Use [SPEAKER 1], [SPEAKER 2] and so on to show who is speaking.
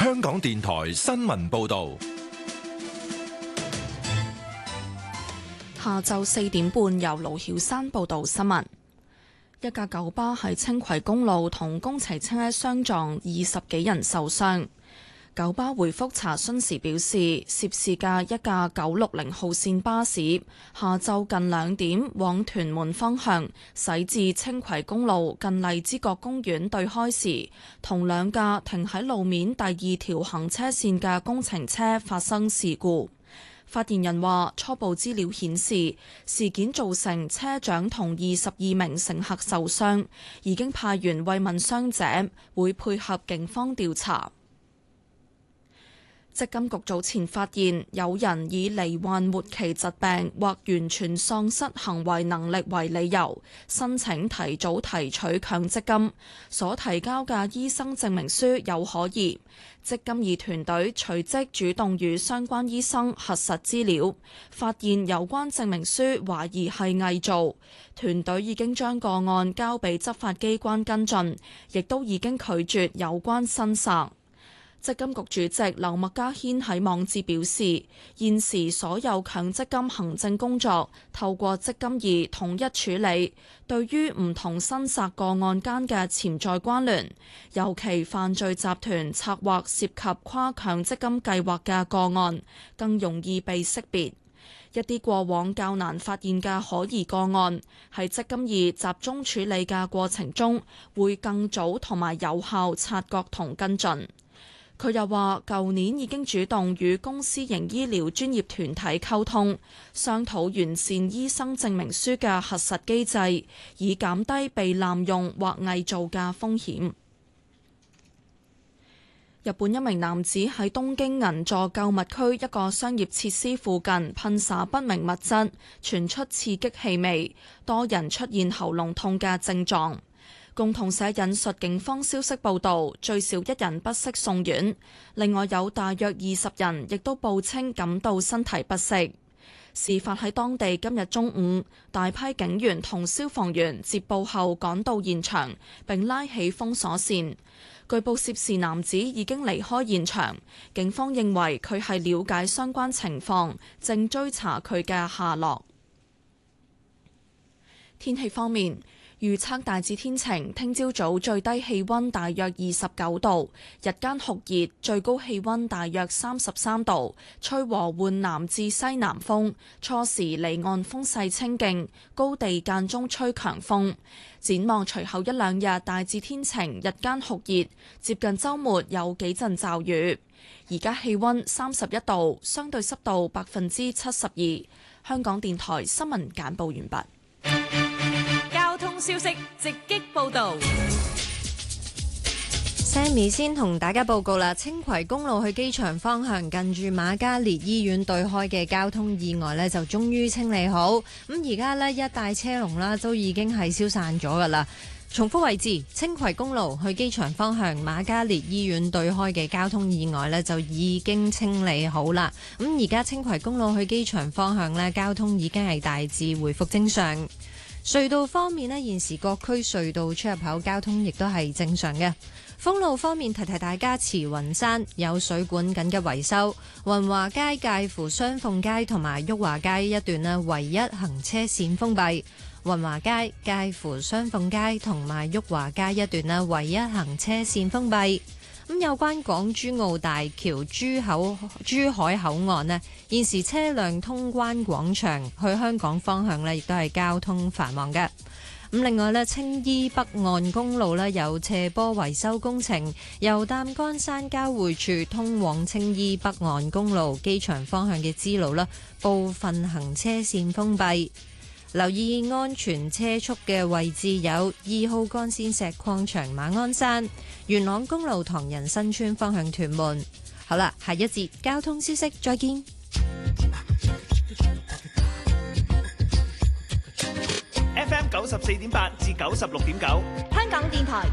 [SPEAKER 1] 香港電台新聞報道。
[SPEAKER 2] 下晝4點半，由盧曉山報道新聞。一架九巴喺青葵公路同工程車相撞，20幾人受傷。九巴回覆查詢時表示，涉事嘅一架960號線巴士下晝近2點往屯門方向駛至青葵公路近荔枝角公園對開時，同兩架停喺路面第2條行車線嘅工程車發生事故。發言人話，初步資料顯示，事件造成車長同22名乘客受傷，已經派員慰問傷者，會配合警方調查。積金局早前發現有人以罹患末期疾病或完全喪失行為能力為理由，申請提早提取強積金，所提交嘅醫生證明書有可疑。積金易團隊隨即主動與相關醫生核實資料，發現有關證明書懷疑係偽造。團隊已經將個案交俾執法機關跟進，亦都已經拒絕有關申索。積金局主席劉麥嘉軒喺網誌表示，現時所有強積金行政工作透過積金易統一處理，對於唔同申索個案間嘅潛在關聯，尤其犯罪集團策劃涉及跨強積金計劃嘅個案，更容易被識別。一啲過往較難發現嘅可疑個案，喺積金易集中處理嘅過程中，會更早同埋有效察覺同跟進。佢又話，舊年已經主動與公私營醫療專業團體溝通，商討完善醫生證明書嘅核實機制，以減低被濫用或偽造嘅風險。日本一名男子喺東京銀座購物區一個商業設施附近噴灑不明物質，傳出刺激氣味，多人出現喉嚨痛嘅症狀。共同社引述警方消息報道，最少1人不適送院，另外有大約20人亦都報稱感到身體不適。事發喺當地今日中午，大批警員同消防員接報後趕到現場，並拉起封鎖線。據報涉事男子已經離開現場，警方認為佢係了解相關情況，正追查佢嘅下落。天氣方面，預測大致天晴，聽朝早最低氣溫大約29度，日間酷熱，最高氣溫大約33度，吹和緩南至西南風，初時離岸風勢清勁，高地間中吹強風。展望隨後1-2日大致天晴，日間酷熱，接近週末有幾陣驟雨。而家氣溫31度，相對濕度72%。香港電台新聞簡報完畢。
[SPEAKER 3] 交通消息直擊報道。
[SPEAKER 4] Sammy 先同大家報告啦，青葵公路去機場方向近住瑪嘉烈醫院對開嘅交通意外呢，就終於清理好。咁而家呢，一帶車龍啦都已經係消散咗噶啦。重複位置，青葵公路去機場方向瑪嘉烈醫院對開嘅交通意外呢，就已經清理好啦。咁而家青葵公路去機場方向呢，交通已經係大致回復正常。隧道方面呢，現時各區隧道出入口交通亦都係正常嘅。封路方面，提提大家，慈雲山有水管緊急維修，雲華街介乎雙鳳街同埋裕華街一段呢，唯一行車線封閉。雲華街介乎雙鳳街同埋裕華街一段呢，唯一行車線封閉。咁有關港珠澳大橋珠海口岸呢，現時車輛通關廣場去香港方向呢，亦都係交通繁忙嘅。咁另外呢，青衣北岸公路呢，有斜坡維修工程，由擔桿山交匯處通往青衣北岸公路機場方向嘅支路呢，部分行車線封閉。留意安全車速嘅位置有2號幹線石礦場馬鞍山、元朗公路唐人新村方向屯門。好啦，下一節交通消息再見。
[SPEAKER 5] FM 94.8至96.9，
[SPEAKER 3] 香港電台